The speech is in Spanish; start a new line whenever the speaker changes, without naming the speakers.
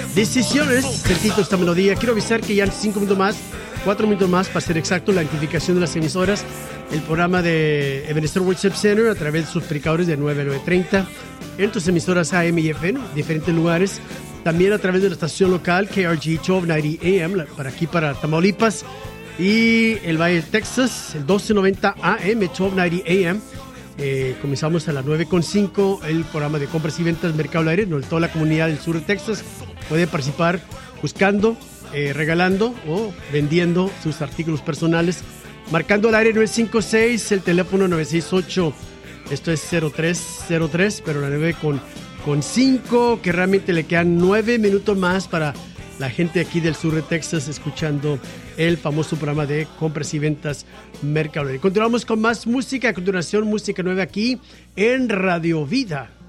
Decisiones, sentito esta melodía. Quiero avisar que ya en 5 minutos más, 4 minutos más, para ser exacto, la identificación de las emisoras, el programa de Ebenezer Worship Center a través de sus predicadores de 9 a 9:30, en tus emisoras AM y FM, diferentes lugares, también a través de la estación local KRG 1290 AM, para aquí, para Tamaulipas, y el Valle de Texas, el 1290 AM, 1290 AM. Comenzamos a las 9:05 el programa de compras y ventas Mercado al Aire, donde toda la comunidad del sur de Texas puede participar buscando, regalando o vendiendo sus artículos personales, marcando al aire 956, el teléfono 968, esto es 0303, pero la 9:5, que realmente le quedan 9 minutos más para la gente aquí del sur de Texas escuchando el famoso programa de compras y ventas Mercado Libre. Continuamos con más música. A continuación, música nueva aquí en Radio Vida.